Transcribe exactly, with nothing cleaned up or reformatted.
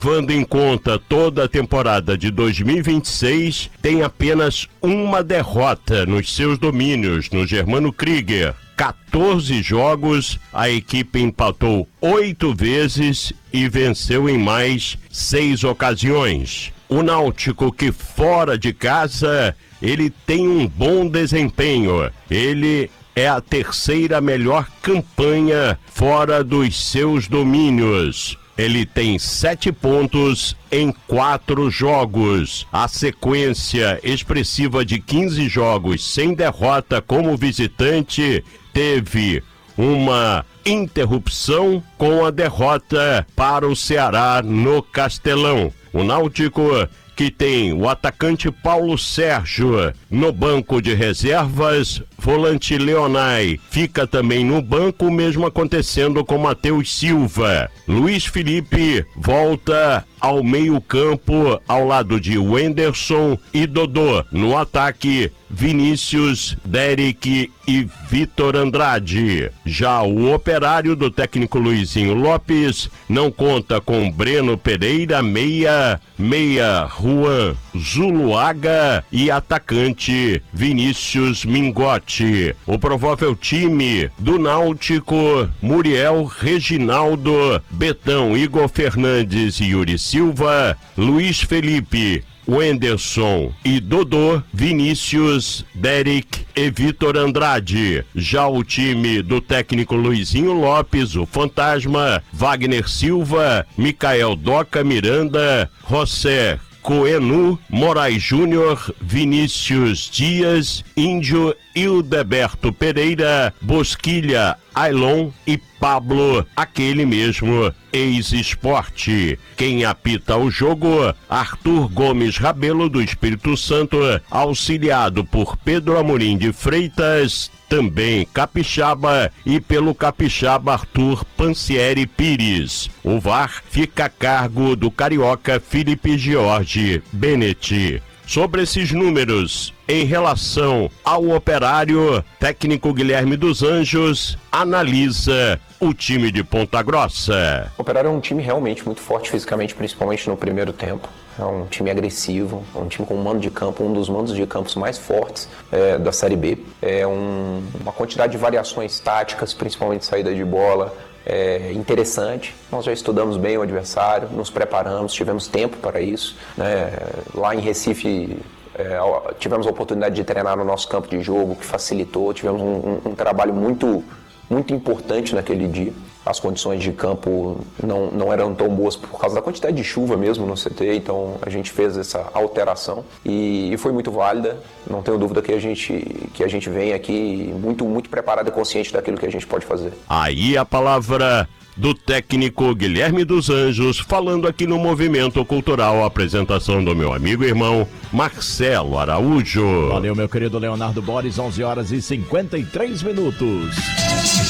levando em conta toda a temporada de dois mil e vinte e seis, tem apenas uma derrota nos seus domínios no Germano Krieger. quatorze jogos, a equipe empatou oito vezes e venceu em mais seis ocasiões. O Náutico, que fora de casa, ele tem um bom desempenho. Ele é a terceira melhor campanha fora dos seus domínios. Ele tem sete pontos em quatro jogos. A sequência expressiva de quinze jogos sem derrota como visitante teve uma interrupção com a derrota para o Ceará no Castelão. O Náutico, que tem o atacante Paulo Sérgio no banco de reservas, volante Leonai fica também no banco, o mesmo acontecendo com Matheus Silva. Luiz Felipe volta ao meio-campo ao lado de Wenderson e Dodô. No ataque, Vinícius, Derek e Vitor Andrade. Já o Operário do técnico Luizinho Lopes não conta com Breno Pereira, meia, meia Juan Zuluaga e atacante Vinícius Mingotti. O provável time do Náutico: Muriel, Reginaldo, Betão, Igor Fernandes e Yuri Silva, Luiz Felipe, Wenderson e Dodô, Vinícius, Derek e Vitor Andrade. Já o time do técnico Luizinho Lopes, o Fantasma: Wagner Silva, Micael Doca Miranda, José Coenu, Moraes Júnior, Vinícius Dias, Índio, Hildeberto Pereira, Bosquilha, Ailon e Pablo, aquele mesmo ex-esporte. Quem apita o jogo: Arthur Gomes Rabelo, do Espírito Santo, auxiliado por Pedro Amorim de Freitas, também capixaba, e pelo capixaba Arthur Pansieri Pires. O V A R fica a cargo do carioca Felipe Jorge Benetti. Sobre esses números, em relação ao Operário, técnico Guilherme dos Anjos analisa o time de Ponta Grossa. O Operário é um time realmente muito forte fisicamente, principalmente no primeiro tempo. É um time agressivo, é um time com um mando de campo, um dos mandos de campos mais fortes é, da Série B. É um, uma quantidade de variações táticas, principalmente saída de bola, é interessante. Nós já estudamos bem o adversário, nos preparamos, tivemos tempo para isso, né? Lá em Recife, é, tivemos a oportunidade de treinar no nosso campo de jogo, que facilitou. Tivemos um, um, um trabalho muito, muito importante naquele dia. As condições de campo não, não eram tão boas por causa da quantidade de chuva mesmo no C T, então a gente fez essa alteração e, e foi muito válida. Não tenho dúvida que a gente, que a gente vem aqui muito, muito preparado e consciente daquilo que a gente pode fazer. Aí a palavra do técnico Guilherme dos Anjos, falando aqui no Movimento Cultural, a apresentação do meu amigo e irmão Marcelo Araújo. Valeu, meu querido Leonardo Boris, onze horas e cinquenta e três minutos.